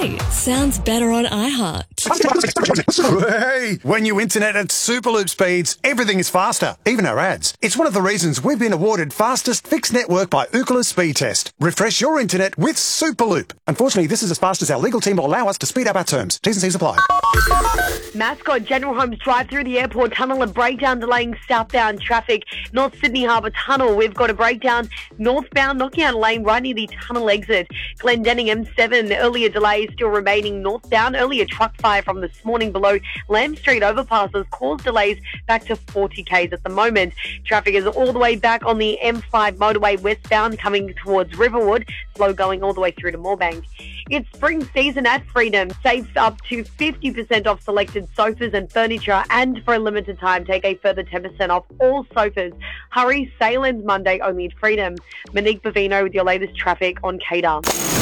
Hey, sounds better on iHeart. Hey, when you internet at Superloop speeds, everything is faster, even our ads. It's one of the reasons we've been awarded fastest fixed network by Ookla Speed Test. Refresh your internet with Superloop. Unfortunately, this is as fast as our legal team will allow us to speed up our terms. T's and C's apply. Mascot General Homes drive through the airport tunnel, a breakdown delaying southbound traffic. North Sydney Harbour Tunnel, we've got a breakdown northbound Knockout Lane right near the tunnel exit. Glendenning M7, earlier delays still remaining northbound. Earlier truck fire from this morning below Lamb Street overpasses caused delays back to 40 k's at the moment. Traffic is all the way back on the M5 motorway westbound coming towards Riverwood, slow going all the way through to Moorebank. It's spring season at Freedom. Save up to 50% off selected sofas and furniture, and for a limited time, take a further 10% off all sofas. Hurry, sale ends Monday only at Freedom. Monique Bavino with your latest traffic on Cater.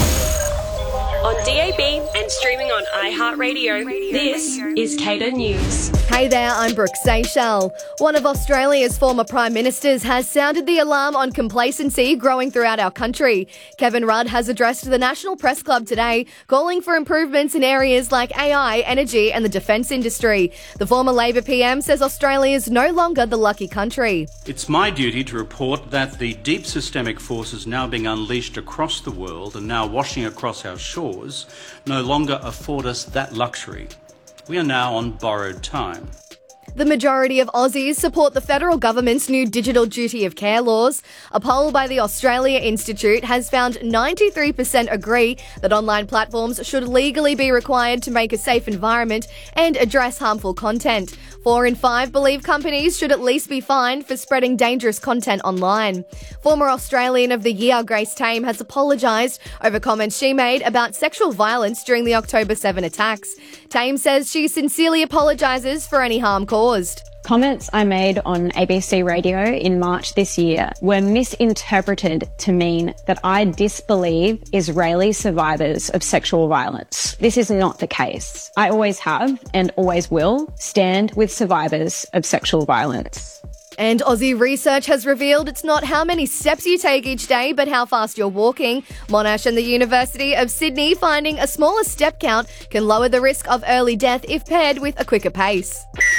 On DAB and streaming on iHeartRadio, this is Cater News. Hey there, I'm Brooke Seychelles. One of Australia's former Prime Ministers has sounded the alarm on complacency growing throughout our country. Kevin Rudd has addressed the National Press Club today, calling for improvements in areas like AI, energy and the defence industry. The former Labor PM says Australia is no longer the lucky country. It's my duty to report that the deep systemic forces now being unleashed across the world and now washing across our shores no longer afford us that luxury. We are now on borrowed time. The majority of Aussies support the federal government's new digital duty of care laws. A poll by the Australia Institute has found 93% agree that online platforms should legally be required to make a safe environment and address harmful content. 4 in 5 believe companies should at least be fined for spreading dangerous content online. Former Australian of the Year Grace Tame has apologised over comments she made about sexual violence during the October 7 attacks. Tame says she sincerely apologises for any harm caused. Comments I made on ABC Radio in March this year were misinterpreted to mean that I disbelieve Israeli survivors of sexual violence. This is not the case. I always have and always will stand with survivors of sexual violence. And Aussie research has revealed it's not how many steps you take each day, but how fast you're walking. Monash and the University of Sydney finding a smaller step count can lower the risk of early death if paired with a quicker pace.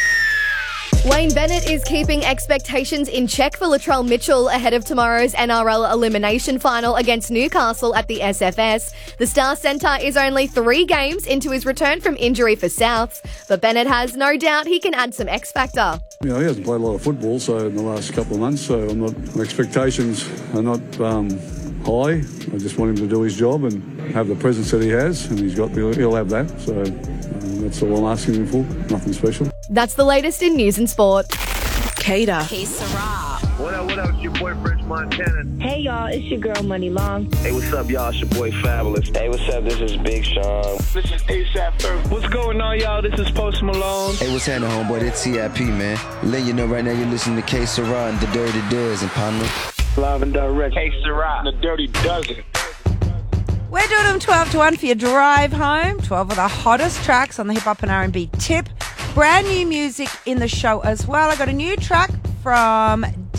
Wayne Bennett is keeping expectations in check for Latrell Mitchell ahead of tomorrow's NRL elimination final against Newcastle at the SFS. The Star Centre is only 3 games into his return from injury for Souths, but Bennett has no doubt he can add some X factor. You know, he hasn't played a lot of football in the last couple of months, so my expectations are not high. I just want him to do his job and have the presence that he has, and he'll have that. So that's all I'm asking him for. Nothing special. That's the latest in news and sport. Cater. Hey, Sarah. What up, it's your boy French Montana. Hey, y'all, it's your girl Money Long. Hey, what's up, y'all? It's your boy Fabulous. Hey, what's up? This is Big Sean. This is A$AP Ferg. What's going on, y'all? This is Post Malone. Hey, what's happening, homeboy? It's CIP, man. Letting you know right now you're listening to K Sarah and the Dirty Dozen, partner. Live and direct. K Sarah and the Dirty Dozen. We're doing them 12 to 1 for your drive home. 12 of the hottest tracks on the Hip Hop and R&B tip. Brand new music in the show as well. I got a new track from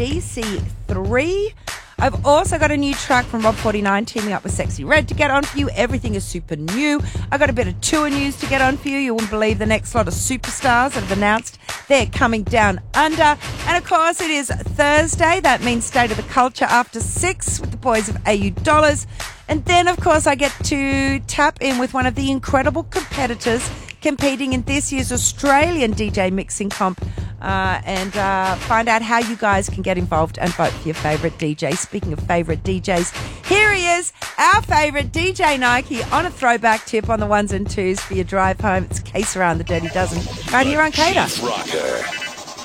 DC3. I've also got a new track from Rob49 teaming up with Sexy Red to get on for you. Everything is super new. I got a bit of tour news to get on for you. You wouldn't believe the next lot of superstars that have announced they're coming down under. And of course, it is Thursday. That means State of the Culture after 6 with the boys of AU Dollars. And then, of course, I get to tap in with one of the incredible competitors competing in this year's Australian DJ Mixing Comp and find out how you guys can get involved and vote for your favourite DJ. Speaking of favourite DJs, here he is, our favourite DJ Nike on a throwback tip on the 1s and 2s for your drive home. It's K Sarah and the Dirty Dozen right here on Cater.